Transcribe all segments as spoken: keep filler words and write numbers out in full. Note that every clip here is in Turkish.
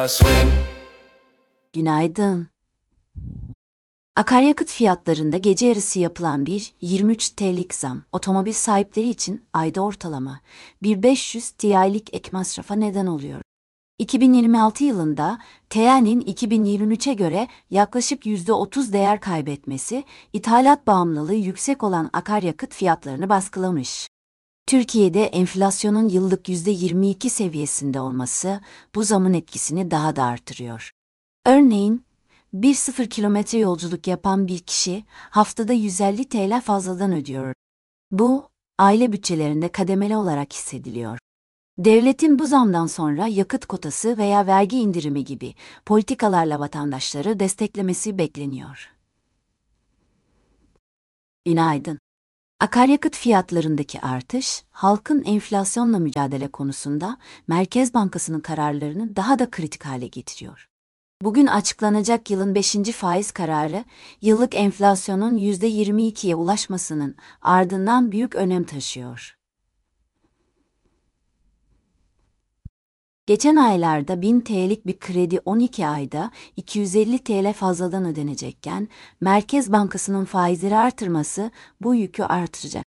Günaydın. Akaryakıt fiyatlarında gece yarısı yapılan bir yirmi üç TL'lik zam, otomobil sahipleri için ayda ortalama bin beş yüz T L'lik ek masrafa neden oluyor. iki bin yirmi altı yılında T L'nin iki bin yirmi üçe göre yaklaşık yüzde otuz değer kaybetmesi, ithalat bağımlılığı yüksek olan akaryakıt fiyatlarını baskılamış. Türkiye'de enflasyonun yıllık yüzde yirmi iki seviyesinde olması bu zamın etkisini daha da artırıyor. Örneğin, bir sıfır kilometre yolculuk yapan bir kişi haftada yüz elli T L fazladan ödüyor. Bu, aile bütçelerinde kademeli olarak hissediliyor. Devletin bu zamdan sonra yakıt kotası veya vergi indirimi gibi politikalarla vatandaşları desteklemesi bekleniyor. Günaydın. Akaryakıt fiyatlarındaki artış, halkın enflasyonla mücadele konusunda Merkez Bankası'nın kararlarını daha da kritik hale getiriyor. Bugün açıklanacak yılın beşinci faiz kararı, yıllık enflasyonun yüzde yirmi ikiye ulaşmasının ardından büyük önem taşıyor. Geçen aylarda bin T L'lik bir kredi on iki ayda iki yüz elli T L fazladan ödenecekken, Merkez Bankası'nın faizleri artırması bu yükü artıracak.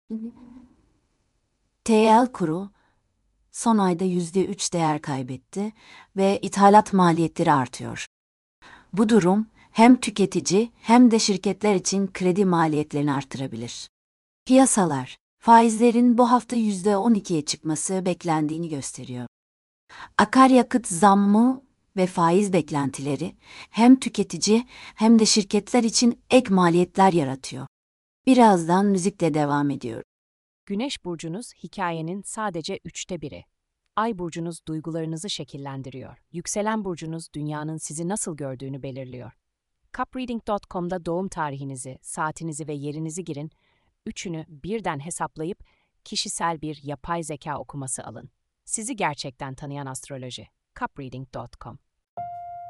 T L kuru son ayda yüzde üç değer kaybetti ve ithalat maliyetleri artıyor. Bu durum hem tüketici hem de şirketler için kredi maliyetlerini artırabilir. Piyasalar, faizlerin bu hafta yüzde on ikiye çıkması beklendiğini gösteriyor. Akaryakıt zammı ve faiz beklentileri hem tüketici hem de şirketler için ek maliyetler yaratıyor. Birazdan müzikle devam ediyor. Güneş burcunuz hikayenin sadece üçte biri. Ay burcunuz duygularınızı şekillendiriyor. Yükselen burcunuz dünyanın sizi nasıl gördüğünü belirliyor. Capreading nokta com'da doğum tarihinizi, saatinizi ve yerinizi girin. Üçünü birden hesaplayıp kişisel bir yapay zeka okuması alın. Sizi gerçekten tanıyan astroloji. Capreading nokta com